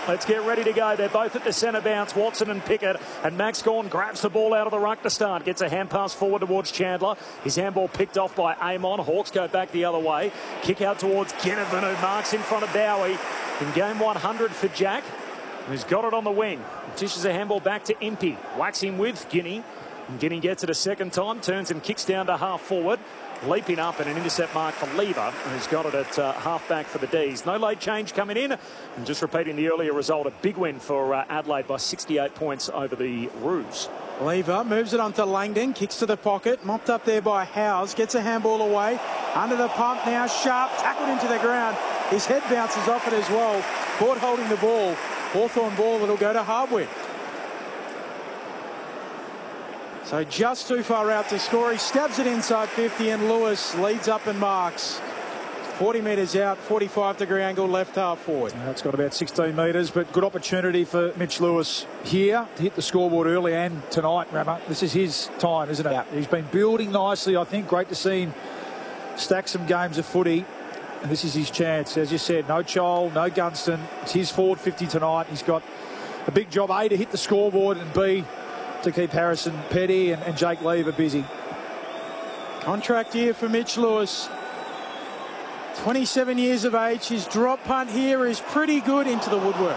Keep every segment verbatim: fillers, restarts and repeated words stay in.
Let's get ready to go. They're both at the centre bounce, Watson and Pickett. And Max Gawn grabs the ball out of the ruck to start. Gets a hand pass forward towards Chandler. His handball picked off by Amon. Hawks go back the other way. Kick out towards Ginnivan, who marks in front of Dowie. In game one hundred for Jack, who's got it on the wing. Dishes a handball back to Impey. Whacks him with Guinea. And Guinea gets it a second time. Turns and kicks down to half forward. Leaping up and an intercept mark for Lever, who's got it at uh, half-back for the D's. No late change coming in. And just repeating the earlier result, a big win for uh, Adelaide by sixty-eight points over the Roos. Lever moves it on to Langdon, kicks to the pocket, mopped up there by Howes, gets a handball away, under the pump now, Sharp, tackled into the ground. His head bounces off it as well. Port holding the ball. Hawthorn ball that'll go to Hardwick. So just too far out to score. He stabs it inside fifty and Lewis leads up and marks. forty metres out, forty-five degree angle left half forward. That's got about sixteen metres, but good opportunity for Mitch Lewis here to hit the scoreboard early and tonight, Rammer. This is his time, isn't it? Yeah. He's been building nicely, I think. Great to see him stack some games of footy. And this is his chance. As you said, no Chol, no Gunston. It's his forward fifty tonight. He's got a big job, A, to hit the scoreboard, and B, to keep Harrison Petty and, and Jake Lever busy. Contract year for Mitch Lewis. twenty-seven years of age. His drop punt here is pretty good into the woodwork.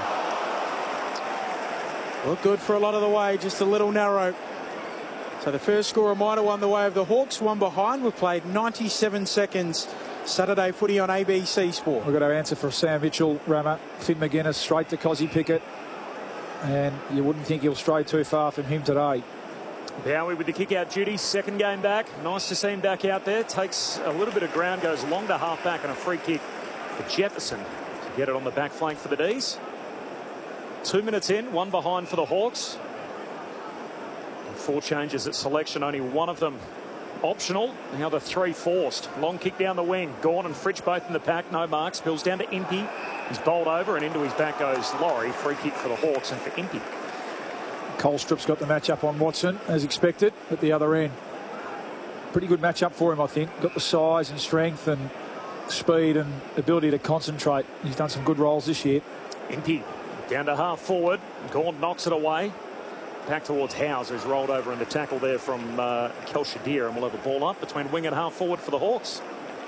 Look good for a lot of the way, just a little narrow. So the first scorer might have won the way of the Hawks, one behind. We've played ninety-seven seconds. Saturday footy on A B C Sport. We've got our answer for Sam Mitchell, Rammer. Finn McGuinness straight to Cozzy Pickett. And you wouldn't think he'll stray too far from him today. Bowie with the kick-out duty, second game back. Nice to see him back out there. Takes a little bit of ground, goes long to half-back, and a free kick for Jefferson to get it on the back flank for the D's. Two minutes in, one behind for the Hawks. And four changes at selection, only one of them optional. The other three forced. Long kick down the wing. Gawn and Fritsch both in the pack. No marks. Spills down to Impey. He's bowled over and into his back goes Laurie. Free kick for the Hawks and for Impey. Colstrip's got the match-up on Watson, as expected, at the other end. Pretty good match-up for him, I think. Got the size and strength and speed and ability to concentrate. He's done some good roles this year. Impey down to half forward. Gawn knocks it away. Back towards Howes, who's rolled over in the tackle there from uh, Kel Shadir, and we'll have a ball up between wing and half forward for the Hawks.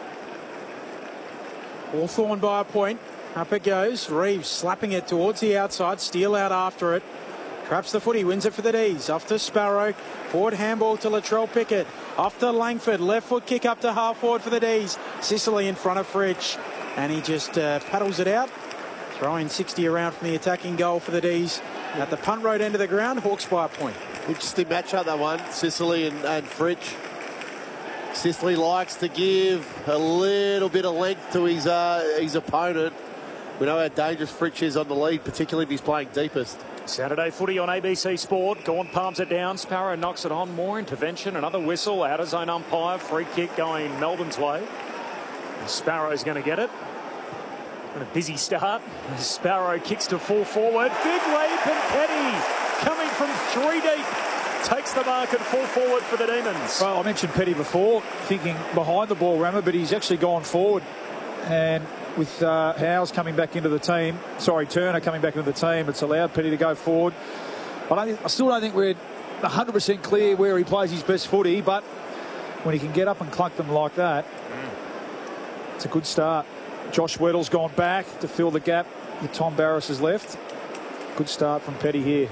Hawthorn by a point. Up it goes. Reeves slapping it towards the outside. Steele out after it. Traps the footy. Wins it for the D's. Off to Sparrow. Forward handball to Latrell Pickett. Off to Langford. Left foot kick up to half forward for the D's. Sicily in front of Fritsch. And he just uh, paddles it out. Throwing sixty around from the attacking goal for the D's. At the punt road end of the ground, Hawks by a point. Interesting matchup, that one. Sicily and, and Fritsch. Sicily likes to give a little bit of length to his uh, his opponent. We know how dangerous Fritsch is on the lead, particularly if he's playing deepest. Saturday footy on A B C Sport. Gawn palms it down. Sparrow knocks it on. More intervention. Another whistle. Out of zone umpire. Free kick going Melbourne's way. And Sparrow's going to get it. And a busy start. Sparrow kicks to full forward. Big leap, and Petty coming from three deep takes the mark at full forward for the Demons. Well, I mentioned Petty before, thinking behind the ball, Rammer, but he's actually gone forward. And with uh, Howes coming back into the team, sorry, Turner coming back into the team, it's allowed Petty to go forward. I, don't think, I still don't think we're one hundred percent clear where he plays his best footy, but when he can get up and clunk them like that, mm. it's a good start. Josh Weddle's gone back to fill the gap that Tom Barras has left. Good start from Petty here.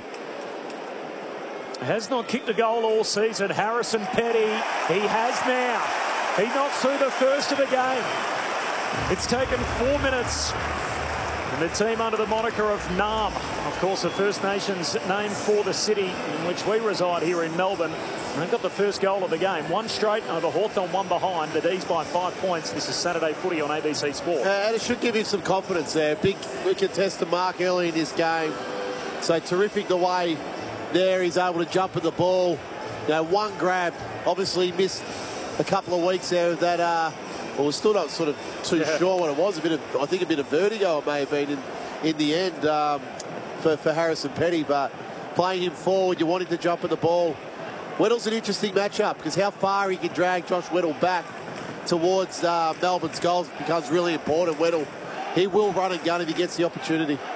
Has not kicked a goal all season. Harrison Petty, he has now. He knocks through the first of the game. It's taken four minutes. And the team under the moniker of Naarm, of course, the First Nations name for the city in which we reside here in Melbourne. And they've got the first goal of the game. One straight over Hawthorn, one behind. The D's by five points. This is Saturday footy on A B C Sport. Uh, and it should give him some confidence there. Big contested mark early in this game. So terrific the way there he's able to jump at the ball. You know, one grab. Obviously missed a couple of weeks there of that. Uh, well, we're still not sort of too yeah. sure what it was. A bit of, I think, a bit of vertigo it may have been in, in the end um, for, for Harrison Petty. But playing him forward, you want him to jump at the ball. Weddle's an interesting matchup because how far he can drag Josh Weddle back towards uh, Melbourne's goals becomes really important. Weddle, he will run and gun if he gets the opportunity.